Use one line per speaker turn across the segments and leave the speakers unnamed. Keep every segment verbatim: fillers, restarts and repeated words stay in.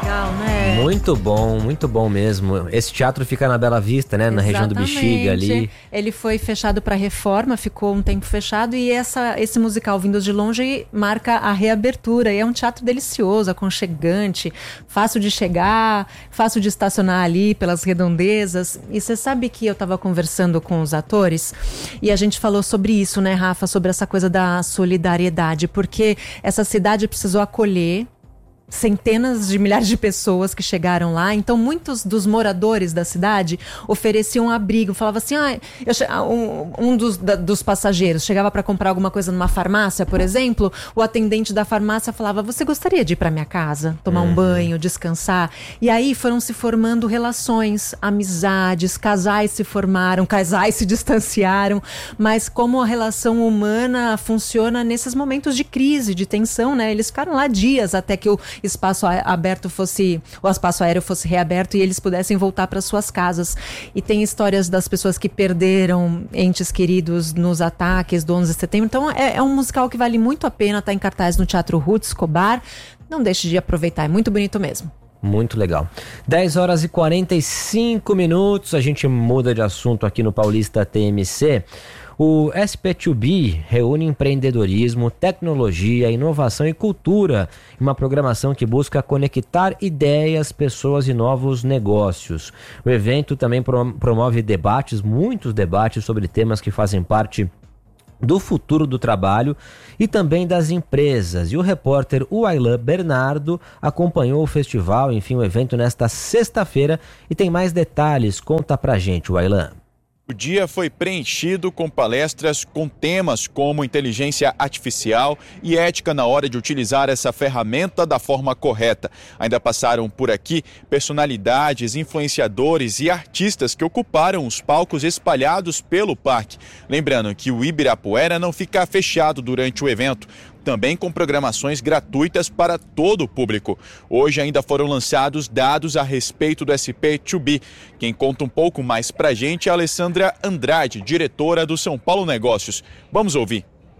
legal, né?
Muito bom, muito bom mesmo. Esse teatro fica na Bela Vista, né? Na
Exatamente.
região do Bexiga ali.
Ele foi fechado para reforma, ficou um tempo fechado e essa, esse musical Vindos de Longe marca a reabertura. E é um teatro delicioso, aconchegante, fácil de chegar, fácil de estacionar ali pelas redondezas. E você sabe que eu estava conversando com os atores e a gente falou sobre isso, né, Rafa? Sobre essa coisa da solidariedade, porque essa cidade precisou acolher centenas de milhares de pessoas que chegaram lá. Então muitos dos moradores da cidade ofereciam abrigo, falavam assim, ah, eu che... um, um dos, da, dos passageiros chegava para comprar alguma coisa numa farmácia, por exemplo, o atendente da farmácia falava, você gostaria de ir para minha casa, tomar um banho, descansar? E aí foram se formando relações, amizades, casais se formaram, casais se distanciaram, mas como a relação humana funciona nesses momentos de crise, de tensão, né? Eles ficaram lá dias até que o espaço aberto fosse, o espaço aéreo fosse reaberto e eles pudessem voltar para suas casas. E tem histórias das pessoas que perderam entes queridos nos ataques do onze de setembro. Então é, é um musical que vale muito a pena, tá em cartaz no Teatro Ruth Escobar. Não deixe de aproveitar, é muito bonito mesmo.
Muito legal. dez horas e quarenta e cinco minutos, a gente muda de assunto aqui no Paulista T M C. O S P dois B reúne empreendedorismo, tecnologia, inovação e cultura em uma programação que busca conectar ideias, pessoas e novos negócios. O evento também promove debates, muitos debates sobre temas que fazem parte do futuro do trabalho e também das empresas. E o repórter Wailan Bernardo acompanhou o festival, enfim, o evento nesta sexta-feira e tem mais detalhes. Conta pra gente, Wailan.
O dia foi preenchido com palestras com temas como inteligência artificial e ética na hora de utilizar essa ferramenta da forma correta. Ainda passaram por aqui personalidades, influenciadores e artistas que ocuparam os palcos espalhados pelo parque. Lembrando que o Ibirapuera não fica fechado durante o evento, também com programações gratuitas para todo o público. Hoje ainda foram lançados dados a respeito do S P dois B. Quem conta um pouco mais pra gente é a Alessandra Andrade, diretora do São Paulo Negócios. Vamos ouvir.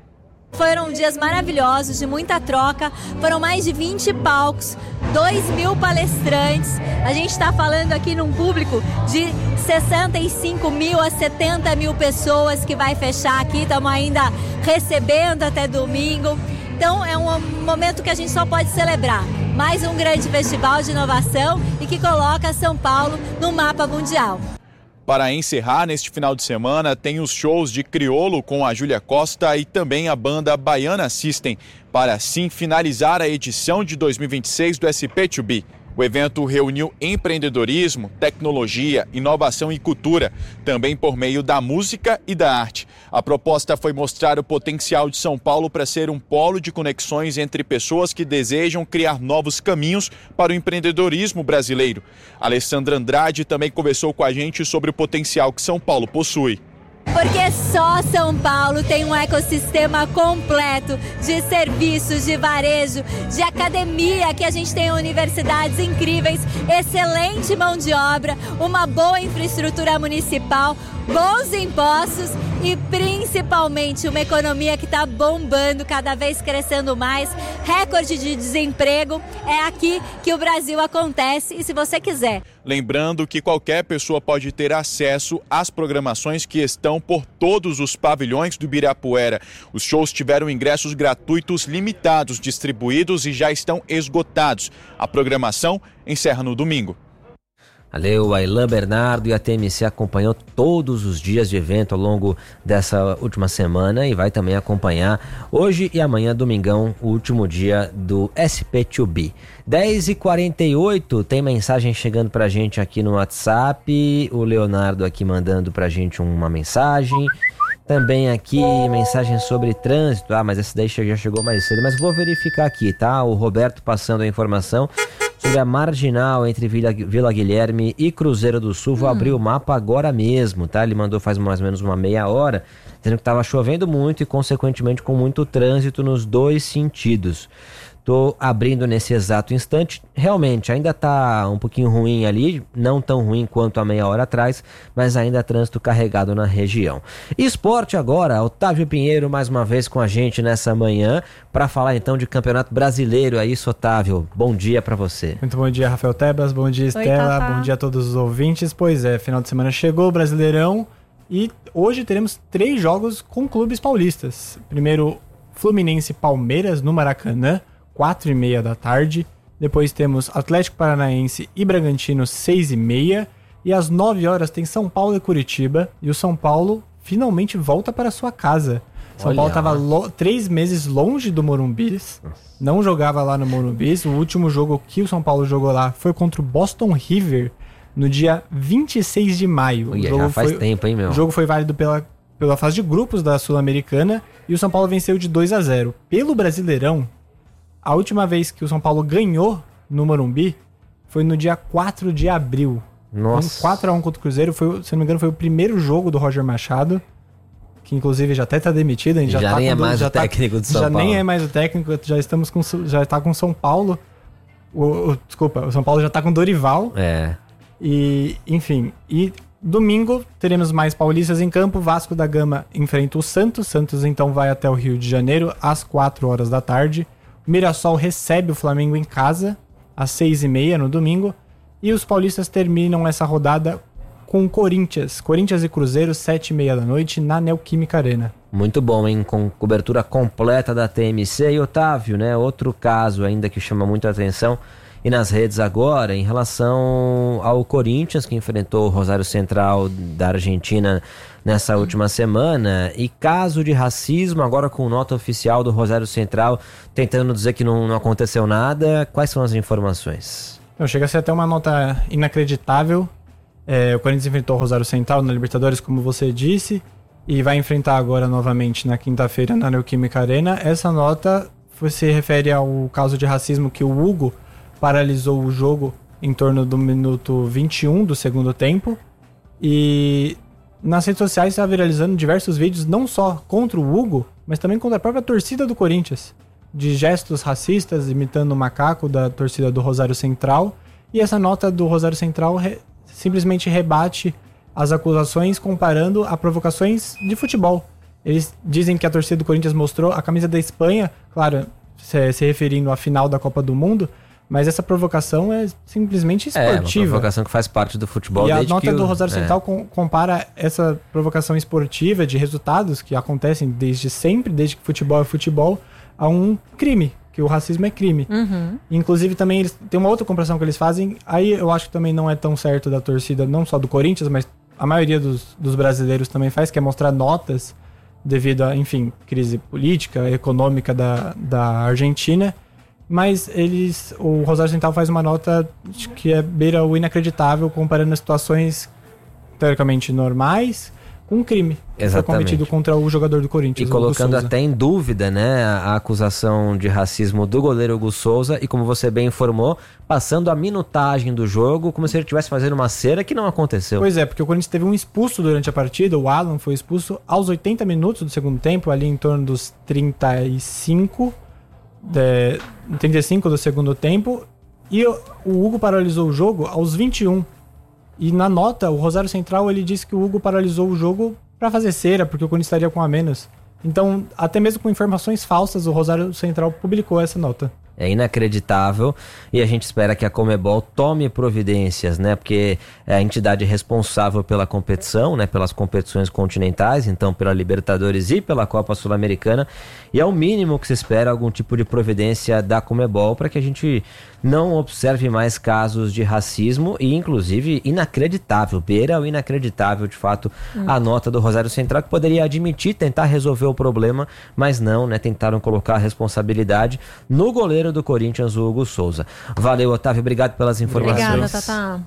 Foram dias maravilhosos, de muita troca, foram mais de vinte palcos, dois mil palestrantes. A gente está falando aqui num público de sessenta e cinco mil a setenta mil pessoas que vai fechar aqui, estamos ainda recebendo até domingo. Então é um momento que a gente só pode celebrar. Mais um grande festival de inovação e que coloca São Paulo no mapa mundial.
Para encerrar, neste final de semana, tem os shows de Criolo com a Júlia Costa e também a banda Baiana System, para assim finalizar a edição de dois mil e vinte e seis do S P dois B. O evento reuniu empreendedorismo, tecnologia, inovação e cultura, também por meio da música e da arte. A proposta foi mostrar o potencial de São Paulo para ser um polo de conexões entre pessoas que desejam criar novos caminhos para o empreendedorismo brasileiro. Alessandra Andrade também conversou com a gente sobre o potencial que São Paulo possui.
Porque só São Paulo tem um ecossistema completo de serviços, de varejo, de academia, que a gente tem universidades incríveis, excelente mão de obra, uma boa infraestrutura municipal, bons impostos e principalmente uma economia que está bombando, cada vez crescendo mais, recorde de desemprego. É aqui que o Brasil acontece e se você quiser.
Lembrando que qualquer pessoa pode ter acesso às programações que estão por todos os pavilhões do Ibirapuera. Os shows tiveram ingressos gratuitos limitados, distribuídos e já estão esgotados. A programação encerra no domingo.
Valeu, Wailan Bernardo, e a T M C acompanhou todos os dias de evento ao longo dessa última semana e vai também acompanhar hoje e amanhã, domingão, o último dia do S P dois B. dez e quarenta e oito, tem mensagem chegando pra gente aqui no WhatsApp, o Leonardo aqui mandando pra gente uma mensagem. Também aqui, mensagem sobre trânsito. Ah, mas essa daí já chegou mais cedo, mas vou verificar aqui, tá? O Roberto passando a informação sobre a marginal entre Vila, Vila Guilherme e Cruzeiro do Sul. Vou hum. abrir o mapa agora mesmo, tá? Ele mandou faz mais ou menos uma meia hora, dizendo que estava chovendo muito e, consequentemente, com muito trânsito nos dois sentidos. Tô abrindo nesse exato instante. Realmente, ainda tá um pouquinho ruim ali, não tão ruim quanto há meia hora atrás, mas ainda trânsito carregado na região. Esporte agora, Otávio Pinheiro mais uma vez com a gente nessa manhã, para falar então de Campeonato Brasileiro. É isso, Otávio. Bom dia para você.
Muito bom dia, Rafael Tebas. Bom dia, Estela. Oi, bom dia a todos os ouvintes. Pois é, final de semana chegou, Brasileirão, e hoje teremos três jogos com clubes paulistas. Primeiro, Fluminense e Palmeiras no Maracanã, quatro e meia da tarde. Depois temos Atlético Paranaense e Bragantino, seis e meia. E às nove horas tem São Paulo e Curitiba. E o São Paulo finalmente volta para sua casa. São Olha. Paulo estava lo- três meses longe do Morumbi. Não jogava lá no Morumbi. O último jogo que o São Paulo jogou lá foi contra o Boston River no dia vinte e seis de maio.
Ui,
o jogo
já faz
foi,
tempo, hein, meu?
O jogo foi válido pela, pela fase de grupos da Sul-Americana. E o São Paulo venceu de dois a zero. Pelo Brasileirão, a última vez que o São Paulo ganhou no Morumbi foi no dia quatro de abril.
Nossa.
Então, quatro a um contra o Cruzeiro, foi, se não me engano, foi o primeiro jogo do Roger Machado, que inclusive já até tá demitido. A gente já,
já
tá
nem
com,
é mais
já
o
tá,
técnico do São
já
Paulo.
Já nem é mais o técnico, já estamos com, já tá com São Paulo. O, o, desculpa, o São Paulo já tá com Dorival.
É.
E, enfim, e domingo teremos mais paulistas em campo. Vasco da Gama enfrenta o Santos. Santos então vai até o Rio de Janeiro às quatro horas da tarde. Mirassol recebe o Flamengo em casa às seis e meia no domingo. E os paulistas terminam essa rodada com Corinthians. Corinthians e Cruzeiro, sete e meia da noite, na Neoquímica Arena.
Muito bom, hein? Com cobertura completa da T M C. E Otávio, né? Outro caso ainda que chama muita atenção e nas redes agora, em relação ao Corinthians, que enfrentou o Rosário Central da Argentina nessa última semana, e caso de racismo, agora com nota oficial do Rosário Central, tentando dizer que não, não aconteceu nada. Quais são as informações?
Então, chega a ser até uma nota inacreditável. É, o Corinthians enfrentou o Rosário Central na Libertadores, como você disse, e vai enfrentar agora novamente na quinta-feira na Neoquímica Arena. Essa nota se refere ao caso de racismo que o Hugo paralisou o jogo em torno do minuto vinte e um do segundo tempo. E nas redes sociais está viralizando diversos vídeos, não só contra o Hugo, mas também contra a própria torcida do Corinthians, de gestos racistas, imitando o macaco da torcida do Rosário Central. E essa nota do Rosário Central re- simplesmente rebate as acusações, comparando a provocações de futebol. Eles dizem que a torcida do Corinthians mostrou a camisa da Espanha, claro, se, se referindo à final da Copa do Mundo, mas essa provocação é simplesmente esportiva.
É, uma provocação que faz parte do futebol.
E a
desde
nota
que
do
o...
Rosário
é.
Central com, compara essa provocação esportiva de resultados que acontecem desde sempre, desde que futebol é futebol, a um crime, que o racismo é crime.
Uhum.
Inclusive também eles, tem uma outra comparação que eles fazem, aí eu acho que também não é tão certo da torcida, não só do Corinthians, mas a maioria dos, dos brasileiros também faz, que é mostrar notas devido a, enfim, crise política, econômica da, da Argentina. Mas eles, o Rosário Central faz uma nota que é beira o inacreditável, comparando situações teoricamente normais com um crime que foi cometido contra o jogador do Corinthians.
E colocando até em dúvida, né, a, a acusação de racismo do goleiro Hugo Souza, e como você bem informou, passando a minutagem do jogo como se ele estivesse fazendo uma cera que não aconteceu.
Pois é, porque o Corinthians teve um expulso durante a partida, o Alan foi expulso aos oitenta minutos do segundo tempo, ali em torno dos trinta e cinco... De, trinta e cinco do segundo tempo, e o, o Hugo paralisou o jogo aos vinte e um. E na nota, o Rosário Central ele disse que o Hugo paralisou o jogo para fazer cera, porque o Corinthians estaria com a menos. Então, até mesmo com informações falsas, o Rosário Central publicou essa nota.
É inacreditável, e a gente espera que a Conmebol tome providências, né? Porque é a entidade responsável pela competição, né? Pelas competições continentais, então pela Libertadores e pela Copa Sul-Americana, e é o mínimo que se espera algum tipo de providência da Conmebol para que a gente não observe mais casos de racismo, e inclusive inacreditável, beira o inacreditável de fato hum. a nota do Rosário Central, que poderia admitir, tentar resolver o problema, mas não, né? Tentaram colocar a responsabilidade no goleiro do Corinthians, o Hugo Souza. Valeu, Otávio, obrigado pelas informações.
Obrigada, Tatá.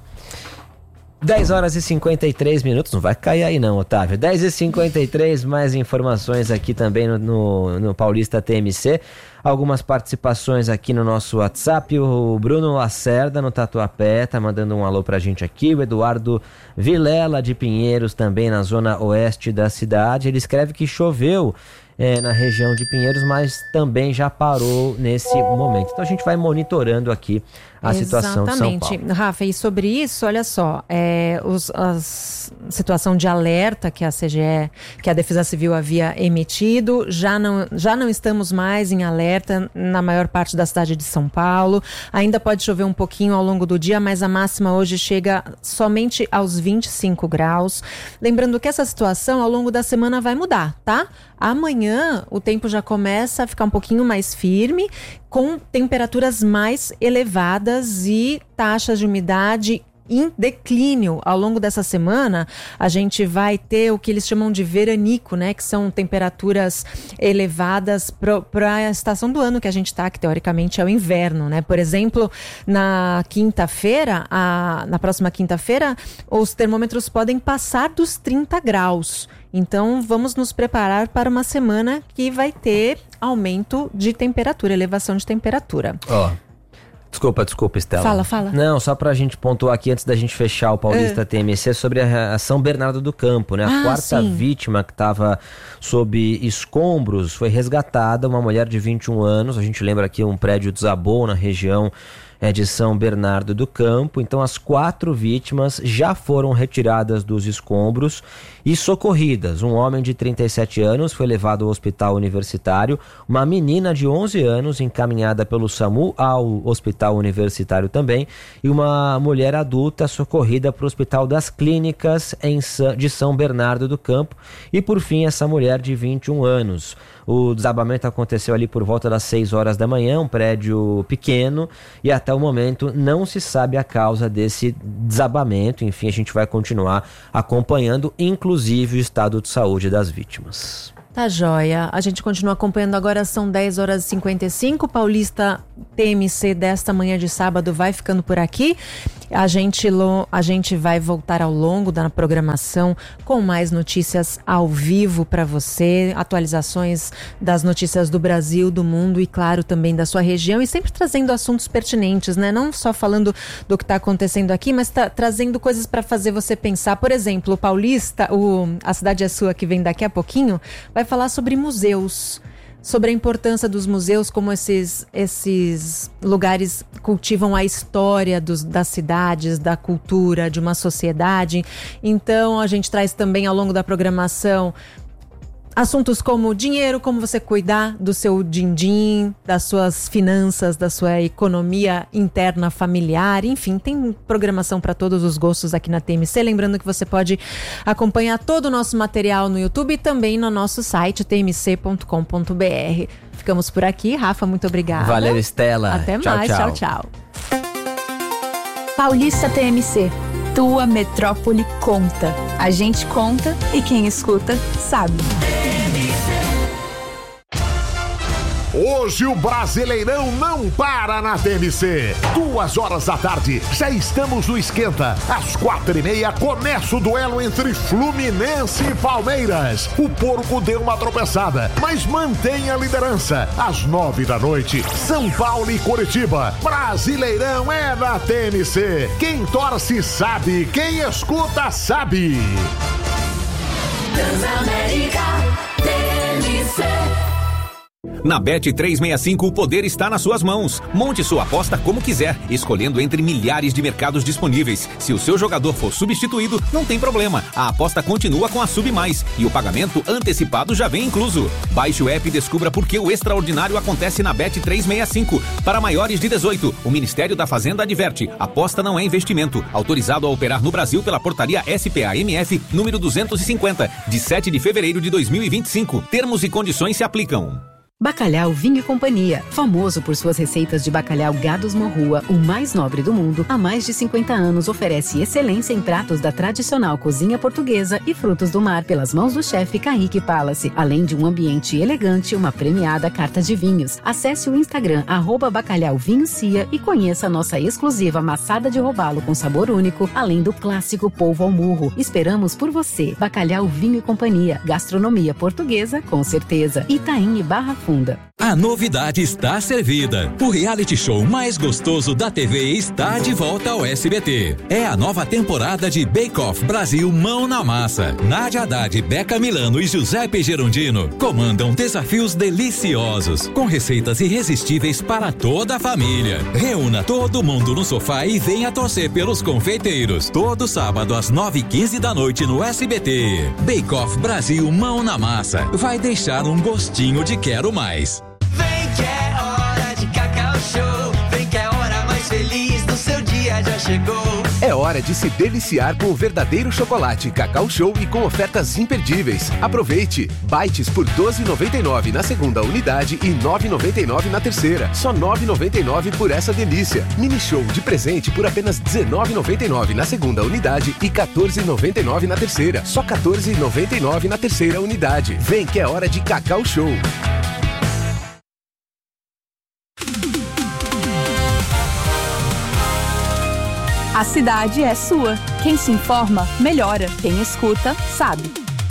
dez horas e cinquenta e três minutos, não vai cair aí não, Otávio. dez e cinquenta e três, mais informações aqui também no, no, no Paulista T M C. Algumas participações aqui no nosso WhatsApp. O Bruno Lacerda, no Tatuapé, tá mandando um alô pra gente aqui. O Eduardo Vilela, de Pinheiros, também na zona oeste da cidade. Ele escreve que choveu é, na região de Pinheiros, mas também já parou nesse momento. Então a gente vai monitorando aqui a situação de São Paulo.
Exatamente. Rafa, e sobre isso, olha só, é, os, as situação de alerta que a C G E, que a Defesa Civil havia emitido, já não, já não estamos mais em alerta na maior parte da cidade de São Paulo. Ainda pode chover um pouquinho ao longo do dia, mas a máxima hoje chega somente aos vinte e cinco graus. Lembrando que essa situação ao longo da semana vai mudar, tá? Amanhã o tempo já começa a ficar um pouquinho mais firme, com temperaturas mais elevadas e taxas de umidade em declínio. Ao longo dessa semana, a gente vai ter o que eles chamam de veranico, né? Que são temperaturas elevadas para a estação do ano que a gente está, que teoricamente é o inverno, né? Por exemplo, na quinta-feira, a, na próxima quinta-feira, os termômetros podem passar dos trinta graus. Então, vamos nos preparar para uma semana que vai ter aumento de temperatura, elevação de temperatura.
Ó. Oh. Desculpa, desculpa, Estela.
Fala, fala.
Não, só pra gente pontuar aqui, antes da gente fechar o Paulista é. T M C, sobre a, a São Bernardo do Campo, né? A ah, quarta sim. vítima que estava sob escombros foi resgatada, uma mulher de vinte e um anos. A gente lembra que um prédio desabou na região é, de São Bernardo do Campo. Então, as quatro vítimas já foram retiradas dos escombros e socorridas. Um homem de trinta e sete anos foi levado ao hospital universitário, uma menina de onze anos encaminhada pelo SAMU ao hospital universitário também, e uma mulher adulta socorrida para o Hospital das Clínicas em, de São Bernardo do Campo, e por fim essa mulher de vinte e um anos. O desabamento aconteceu ali por volta das seis horas da manhã, um prédio pequeno, e até o momento não se sabe a causa desse desabamento. Enfim, a gente vai continuar acompanhando, inclusive o estado de saúde das vítimas.
Tá joia. A gente continua acompanhando agora, são dez horas e cinquenta e cinco. Paulista T M C desta manhã de sábado vai ficando por aqui. A gente, a gente vai voltar ao longo da programação com mais notícias ao vivo para você, atualizações das notícias do Brasil, do mundo e, claro, também da sua região, e sempre trazendo assuntos pertinentes, né? Não só falando do que está acontecendo aqui, mas tá trazendo coisas para fazer você pensar. Por exemplo, o Paulista, o, a Cidade é Sua, que vem daqui a pouquinho, vai falar sobre museus, sobre a importância dos museus, como esses, esses lugares cultivam a história dos, das cidades, da cultura, de uma sociedade. Então, a gente traz também ao longo da programação assuntos como dinheiro, como você cuidar do seu din-din, das suas finanças, da sua economia interna familiar. Enfim, tem programação para todos os gostos aqui na T M C. Lembrando que você pode acompanhar todo o nosso material no YouTube e também no nosso site t m c ponto com ponto b r. Ficamos por aqui. Rafa, muito obrigada.
Valeu, Estela.
Até
tchau,
mais.
Tchau,
tchau. tchau.
Paulista T M C. Tua metrópole conta. A gente conta e quem escuta sabe.
Hoje o Brasileirão não para na T M C. Duas horas da tarde, já estamos no Esquenta. Às quatro e meia começa o duelo entre Fluminense e Palmeiras. O porco deu uma tropeçada, mas mantém a liderança. Às nove da noite, São Paulo e Curitiba. Brasileirão é na T M C. Quem torce sabe, quem escuta sabe.
Transamérica T M C.
Na Bet trezentos e sessenta e cinco, o poder está nas suas mãos. Monte sua aposta como quiser, escolhendo entre milhares de mercados disponíveis. Se o seu jogador for substituído, não tem problema. A aposta continua com a Sub Mais e o pagamento antecipado já vem incluso. Baixe o app e descubra por que o extraordinário acontece na Bet trezentos e sessenta e cinco. Para maiores de dezoito, o Ministério da Fazenda adverte: aposta não é investimento. Autorizado a operar no Brasil pela portaria S P A M F número duzentos e cinquenta, de sete de fevereiro de dois mil e vinte e cinco. Termos e condições se aplicam.
Bacalhau Vinho e Companhia, famoso por suas receitas de bacalhau Gados Morrua, o mais nobre do mundo, há mais de cinquenta anos oferece excelência em pratos da tradicional cozinha portuguesa e frutos do mar pelas mãos do chefe Kaique Palace, além de um ambiente elegante e uma premiada carta de vinhos. Acesse o Instagram arroba Bacalhau Vinho Cia e conheça a nossa exclusiva maçada de robalo com sabor único, além do clássico polvo ao murro. Esperamos por você. Bacalhau Vinho e Companhia, gastronomia portuguesa com certeza. Itaim e Barra profunda.
A novidade está servida. O reality show mais gostoso da T V está de volta ao S B T. É a nova temporada de Bake Off Brasil Mão na Massa. Nádia Haddad, Beca Milano e Giuseppe Gerondino comandam desafios deliciosos, com receitas irresistíveis para toda a família. Reúna todo mundo no sofá e venha torcer pelos confeiteiros. Todo sábado às nove e quinze da noite no S B T. Bake Off Brasil Mão na Massa. Vai deixar um gostinho de quero mais.
Vem que é hora de Cacau Show. Vem que é a hora mais feliz do seu dia já chegou.
É hora de se deliciar com o verdadeiro chocolate Cacau Show e com ofertas imperdíveis. Aproveite! Bites por doze reais e noventa e nove centavos na segunda unidade e nove reais e noventa e nove centavos na terceira. Só nove reais e noventa e nove centavos por essa delícia. Mini Show de presente por apenas dezenove reais e noventa e nove centavos na segunda unidade e quatorze reais e noventa e nove centavos na terceira. Só quatorze reais e noventa e nove centavos na terceira unidade. Vem que é hora de Cacau Show.
A cidade é sua. Quem se informa, melhora. Quem escuta, sabe.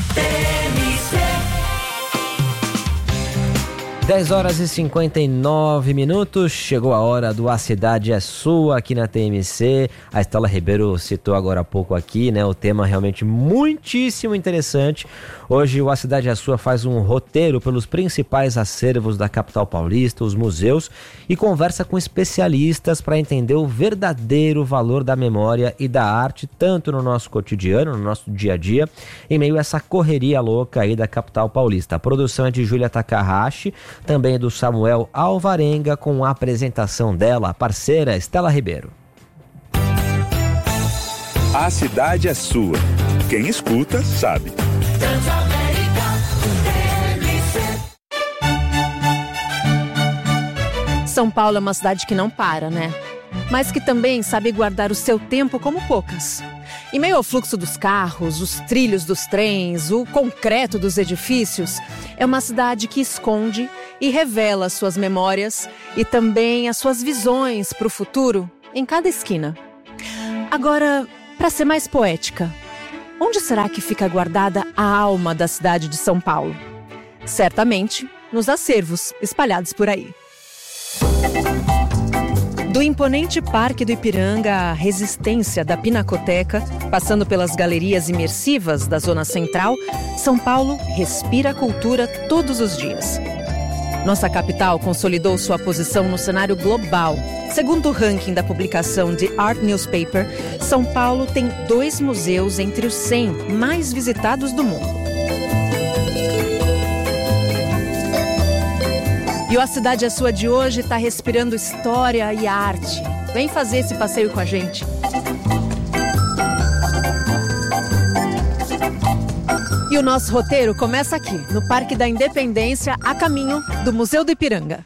dez horas e cinquenta e nove minutos, chegou a hora do A Cidade é Sua aqui na T M C. A Estela Ribeiro citou agora há pouco aqui, né? O tema realmente muitíssimo interessante. Hoje o A Cidade é Sua faz um roteiro pelos principais acervos da capital paulista, os museus, e conversa com especialistas para entender o verdadeiro valor da memória e da arte, tanto no nosso cotidiano, no nosso dia a dia, em meio a essa correria louca aí da capital paulista. A produção é de Júlia Takahashi, também do Samuel Alvarenga, com a apresentação dela, a parceira Estela Ribeiro.
A cidade é sua. Quem escuta, sabe.
São Paulo é uma cidade que não para, né? Mas que também sabe guardar o seu tempo como poucas. Em meio ao fluxo dos carros, os trilhos dos trens, o concreto dos edifícios, é uma cidade que esconde e revela suas memórias e também as suas visões para o futuro em cada esquina. Agora, para ser mais poética, onde será que fica guardada a alma da cidade de São Paulo? Certamente nos acervos espalhados por aí. Do imponente Parque do Ipiranga à resistência da Pinacoteca, passando pelas galerias imersivas da Zona Central, São Paulo respira cultura todos os dias. Nossa capital consolidou sua posição no cenário global. Segundo o ranking da publicação The Art Newspaper, São Paulo tem dois museus entre os cem mais visitados do mundo. E o A Cidade é Sua de hoje está respirando história e arte. Vem fazer esse passeio com a gente. E o nosso roteiro começa aqui, no Parque da Independência, a caminho do Museu do Ipiranga.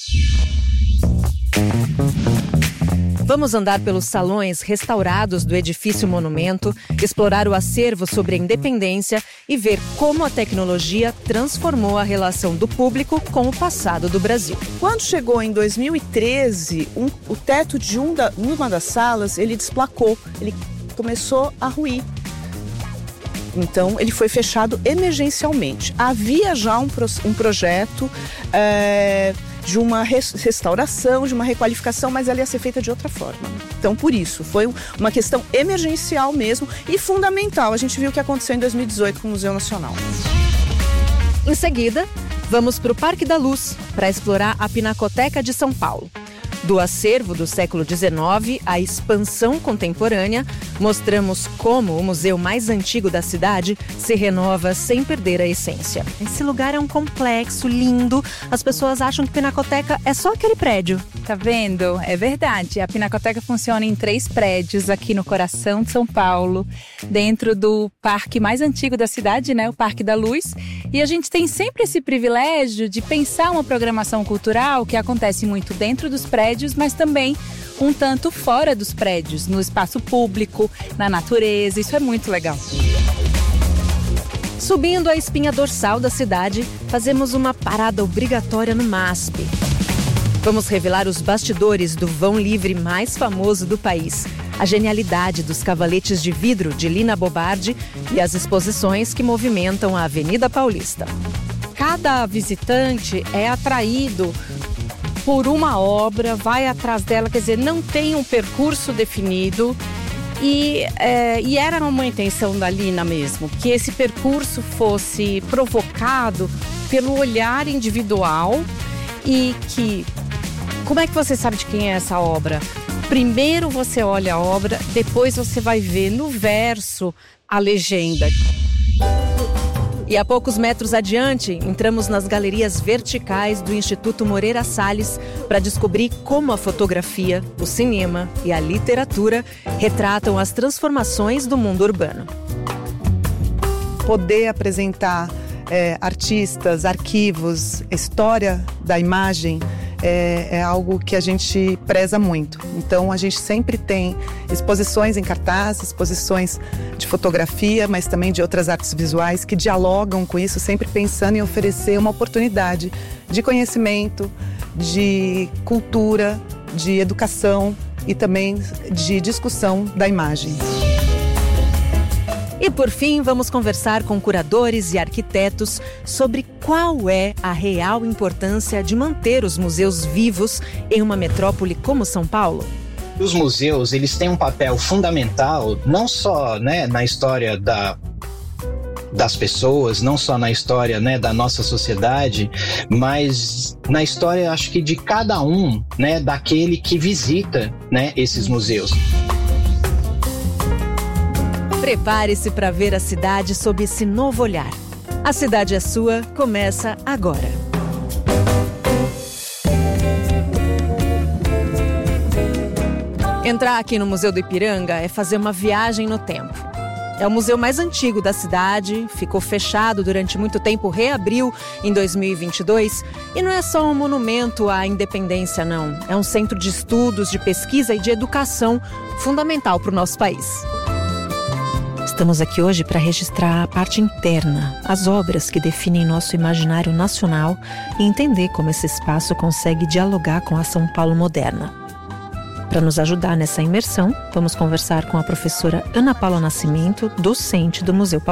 Vamos andar pelos salões restaurados do edifício Monumento, explorar o acervo sobre a independência e ver como a tecnologia transformou a relação do público com o passado do Brasil.
Quando chegou em dois mil e treze, um, o teto de um da, uma das salas, ele desplacou, ele começou a ruir. Então, ele foi fechado emergencialmente. Havia já um, pro, um projeto é, de uma res, restauração, de uma requalificação, mas ela ia ser feita de outra forma. Então, por isso, foi uma questão emergencial mesmo e fundamental. A gente viu o que aconteceu em dois mil e dezoito com o Museu Nacional.
Em seguida, vamos para o Parque da Luz, para explorar a Pinacoteca de São Paulo. Do acervo do século dezenove à expansão contemporânea, mostramos como o museu mais antigo da cidade se renova sem perder a essência. Esse lugar é um complexo lindo. As pessoas acham que Pinacoteca é só aquele prédio.
Tá vendo? É verdade. A Pinacoteca funciona em três prédios aqui no coração de São Paulo, dentro do parque mais antigo da cidade, né? O Parque da Luz. E a gente tem sempre esse privilégio de pensar uma programação cultural que acontece muito dentro dos prédios, mas também um tanto fora dos prédios, no espaço público, na natureza. Isso é muito legal.
Subindo a espinha dorsal da cidade, fazemos uma parada obrigatória no MASP. Vamos revelar os bastidores do vão livre mais famoso do país, a genialidade dos cavaletes de vidro de Lina Bobardi e as exposições que movimentam a Avenida Paulista.
cada visitante é atraído por uma obra, vai atrás dela, quer dizer, não tem um percurso definido. E, é, e era uma intenção da Lina mesmo, que esse percurso fosse provocado pelo olhar individual e que... Como é que você sabe de quem é essa obra? Primeiro você olha a obra, depois você vai ver no verso a legenda.
E a poucos metros adiante, entramos nas galerias verticais do Instituto Moreira Salles para descobrir como a fotografia, o cinema e a literatura retratam as transformações do mundo urbano.
Poder apresentar é, artistas, arquivos, história da imagem é, é algo que a gente preza muito. Então a gente sempre tem exposições em cartaz, exposições de fotografia, mas também de outras artes visuais que dialogam com isso, sempre pensando em oferecer uma oportunidade de conhecimento, de cultura, de educação e também de discussão da imagem.
E por fim, vamos conversar com curadores e arquitetos sobre qual é a real importância de manter os museus vivos em uma metrópole como São Paulo.
Os museus, eles têm um papel fundamental, não só, né, na história da, das pessoas, não só na história, né, da nossa sociedade, mas na história, acho que de cada um, né, daquele que visita, né, esses museus.
Prepare-se para ver a cidade sob esse novo olhar. A Cidade é Sua começa agora. Entrar aqui no Museu do Ipiranga é fazer uma viagem no tempo. É o museu mais antigo da cidade, ficou fechado durante muito tempo, reabriu em dois mil e vinte e dois. E não é só um monumento à independência, não. É um centro de estudos, de pesquisa e de educação fundamental para o nosso país. Estamos aqui hoje para registrar a parte interna, as obras que definem nosso imaginário nacional e entender como esse espaço consegue dialogar com a São Paulo moderna. Para nos ajudar nessa imersão, vamos conversar com a professora Ana Paula Nascimento, docente do Museu Paulista.